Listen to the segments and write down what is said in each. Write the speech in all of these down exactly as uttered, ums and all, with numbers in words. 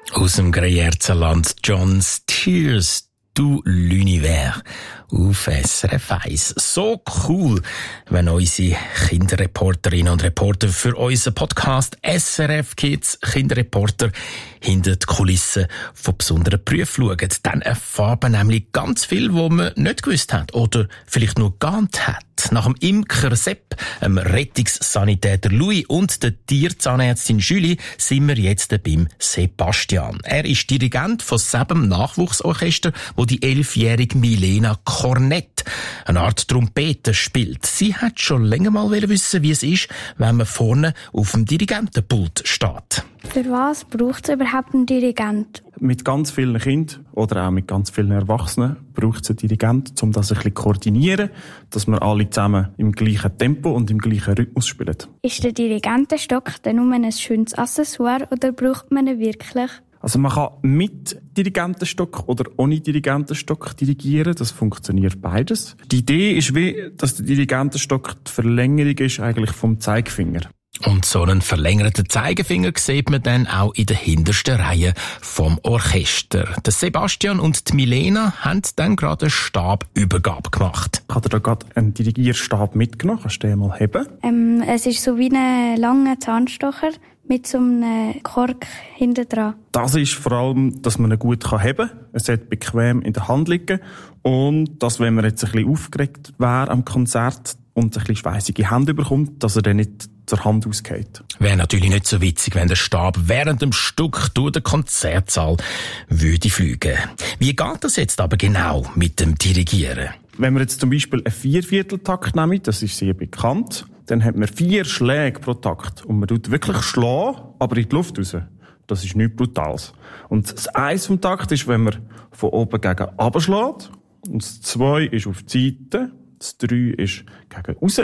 Aus dem Gruyère-Land John's Tears du l'Univers auf S R F eins. So cool, wenn unsere Kinderreporterinnen und Reporter für unseren Podcast S R F Kids Kinderreporter hinter die Kulissen von besonderen Berufen schauen. Dann erfahren wir nämlich ganz viel, was man nicht gewusst hat oder vielleicht nur geahnt hat. Nach dem Imker Sepp, dem Rettungssanitäter Louis und der Tierzahnärztin Julie sind wir jetzt beim Sebastian. Er ist Dirigent von Sebem Nachwuchsorchester, wo die elfjährige Milena Kornett, eine Art Trompete, spielt. Sie hat schon länger mal wissen, wie es ist, wenn man vorne auf dem Dirigentenpult steht. Für was braucht es überhaupt einen Dirigent? Mit ganz vielen Kindern oder auch mit ganz vielen Erwachsenen braucht es einen Dirigent, um das ein bisschen zu koordinieren, dass wir alle zusammen im gleichen Tempo und im gleichen Rhythmus spielen. Ist der Dirigentenstock denn nur ein schönes Accessoire oder braucht man ihn wirklich? Also man kann mit Dirigentenstock oder ohne Dirigentenstock dirigieren, das funktioniert beides. Die Idee ist wie, dass der Dirigentenstock die Verlängerung ist eigentlich vom Zeigefinger. Und so einen verlängerten Zeigefinger sieht man dann auch in der hintersten Reihe vom Orchester. Der Sebastian und die Milena haben dann gerade eine Stabübergabe gemacht. Ich habe da gerade einen Dirigierstab mitgenommen. Kannst du den mal heben? Ähm, es ist so wie ein langer Zahnstocher mit so einem Kork hinten dran. Das ist vor allem, dass man ihn gut heben kann. Es sollte bequem in der Hand liegen. Und dass, wenn man jetzt ein bisschen aufgeregt wäre am Konzert und ein bisschen schweissige Hände bekommt, dass er dann nicht zur Hand ausgeht. Wäre natürlich nicht so witzig, wenn der Stab während dem Stück durch den Konzertsaal würde fliegen. Wie geht das jetzt aber genau mit dem Dirigieren? Wenn wir jetzt zum Beispiel einen Viervierteltakt nehmen, das ist sehr bekannt, dann hat man vier Schläge pro Takt. Und man tut wirklich schlagen, aber in die Luft raus. Das ist nichts Brutales. Und das Eins vom Takt ist, wenn man von oben gegen runter schlägt. Und das Zwei ist auf die Seite. Das Drei ist gegen raus.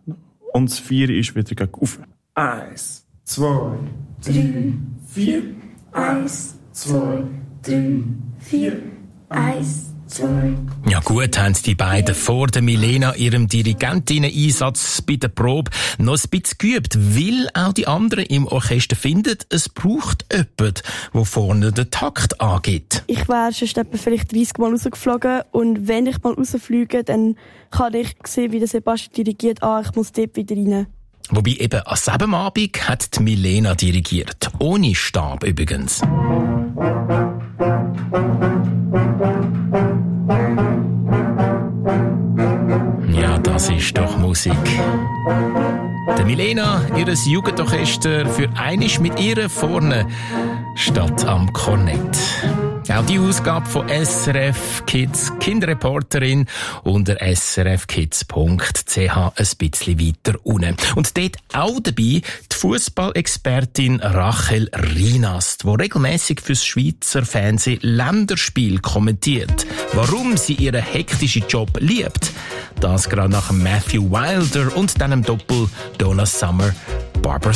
Und das Vier ist wieder gegen rauf. Eins, zwei, drei, vier. Eins, zwei, drei, vier. Eins, zwei. Ja gut, haben die beiden vor der Milena ihrem Dirigentinnen-Einsatz bei der Probe noch ein bisschen geübt, weil auch die anderen im Orchester finden, es braucht jemanden, der vorne den Takt angibt. Ich wäre schon etwa vielleicht dreißig Mal rausgeflogen und wenn ich mal rausfliege, dann kann ich sehen, wie der Sebastian dirigiert, ah, ich muss dort wieder rein. Wobei eben an diesem Abend hat die Milena dirigiert, ohne Stab übrigens. Ja, das ist doch Musik. Der Milena, ihres Jugendorchester, für einisch mit ihr vorne statt am Kornett. Auch die Ausgabe von S R F Kids Kinderreporterin unter s r f kids punkt c h ein bisschen weiter unten. Und dort auch dabei die Fußballexpertin Rachel Rinast, die regelmäßig fürs Schweizer Fernsehen Länderspiel kommentiert. Warum sie ihren hektischen Job liebt, das gerade nach Matthew Wilder und dann im Doppel Donna Summer Barbara